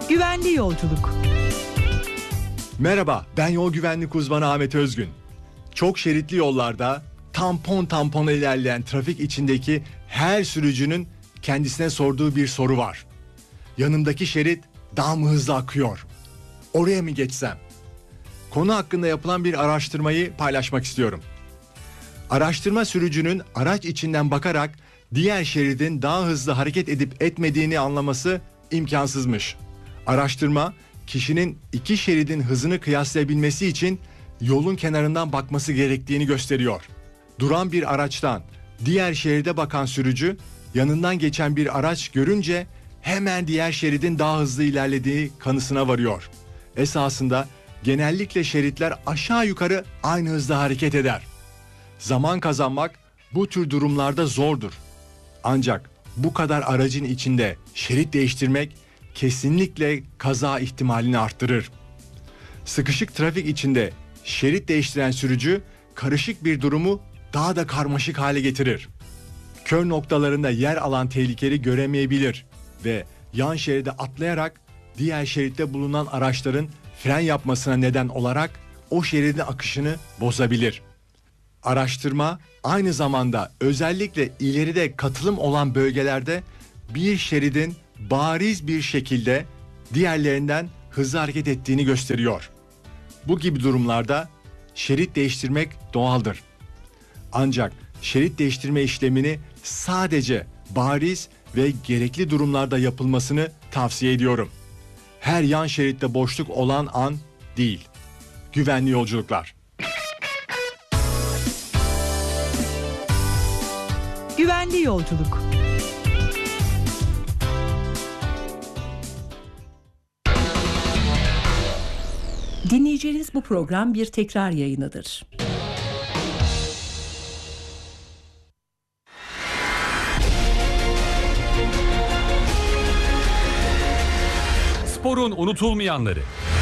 Güvenli yolculuk. Merhaba, ben yol güvenlik uzmanı Ahmet Özgün. Çok şeritli yollarda tampon tampona ilerleyen trafik içindeki her sürücünün kendisine sorduğu bir soru var. Yanımdaki şerit daha mı hızlı akıyor? Oraya mı geçsem? Konu hakkında yapılan bir araştırmayı paylaşmak istiyorum. Araştırma sürücünün araç içinden bakarak diğer şeridin daha hızlı hareket edip etmediğini anlaması imkansızmış. Araştırma, kişinin iki şeridin hızını kıyaslayabilmesi için yolun kenarından bakması gerektiğini gösteriyor. Duran bir araçtan diğer şeride bakan sürücü, yanından geçen bir araç görünce hemen diğer şeridin daha hızlı ilerlediği kanısına varıyor. Esasında genellikle şeritler aşağı yukarı aynı hızda hareket eder. Zaman kazanmak bu tür durumlarda zordur. Ancak bu kadar aracın içinde şerit değiştirmek kesinlikle kaza ihtimalini arttırır. Sıkışık trafik içinde şerit değiştiren sürücü karışık bir durumu daha da karmaşık hale getirir. Kör noktalarında yer alan tehlikeleri göremeyebilir ve yan şeride atlayarak diğer şeritte bulunan araçların fren yapmasına neden olarak o şeridin akışını bozabilir. Araştırma aynı zamanda özellikle ileride katılım olan bölgelerde bir şeridin bariz bir şekilde diğerlerinden hızlı hareket ettiğini gösteriyor. Bu gibi durumlarda şerit değiştirmek doğaldır. Ancak şerit değiştirme işlemini sadece bariz ve gerekli durumlarda yapılmasını tavsiye ediyorum. Her yan şeritte boşluk olan an değil. Güvenli yolculuklar. Güvenli yolculuk. Dinleyeceğiniz bu program bir tekrar yayınıdır. Sporun unutulmayanları.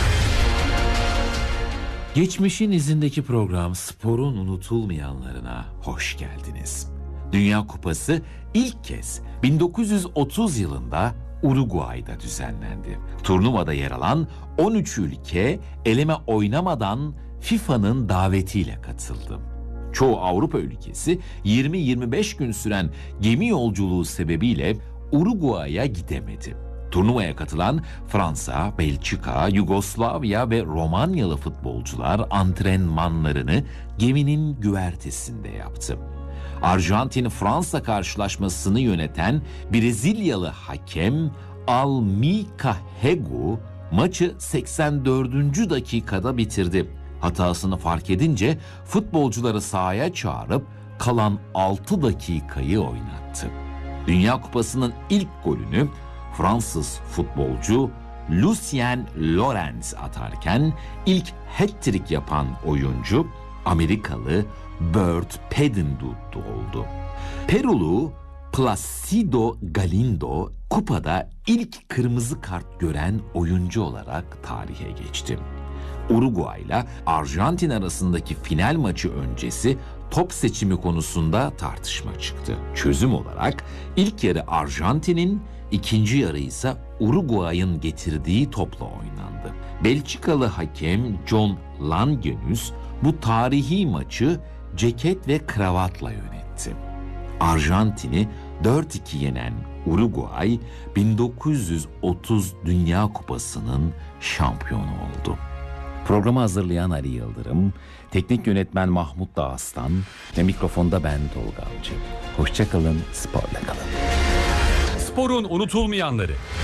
Geçmişin izindeki program Sporun unutulmayanlarına hoş geldiniz. Dünya Kupası ilk kez 1930 yılında Uruguay'da düzenlendi. Turnuvada yer alan 13 ülke eleme oynamadan FIFA'nın davetiyle katıldı. Çoğu Avrupa ülkesi 20-25 gün süren gemi yolculuğu sebebiyle Uruguay'a gidemedi. Turnuvaya katılan Fransa, Belçika, Yugoslavya ve Romanyalı futbolcular antrenmanlarını geminin güvertesinde yaptı. Arjantin-Fransa karşılaşmasını yöneten Brezilyalı hakem Almika Hegu maçı 84. dakikada bitirdi. Hatasını fark edince futbolcuları sahaya çağırıp kalan 6 dakikayı oynattı. Dünya Kupası'nın ilk golünü Fransız futbolcu Lucien Laurent atarken ilk hat-trick yapan oyuncu Amerikalı Burt Pennington oldu. Perulu Placido Galindo kupada ilk kırmızı kart gören oyuncu olarak tarihe geçti. Uruguay ile Arjantin arasındaki final maçı öncesi top seçimi konusunda tartışma çıktı. Çözüm olarak ilk yarı Arjantin'in, ikinci yarı ise Uruguay'ın getirdiği topla oynandı. Belçikalı hakem John Langenus bu tarihi maçı ceket ve kravatla yönetti. Arjantin'i 4-2 yenen Uruguay 1930 Dünya Kupası'nın şampiyonu oldu. Programı hazırlayan Ali Yıldırım, teknik yönetmen Mahmut Dağıstan ve mikrofonda ben Tolga Avcı. Hoşça kalın, sporla kalın. Sporun unutulmayanları.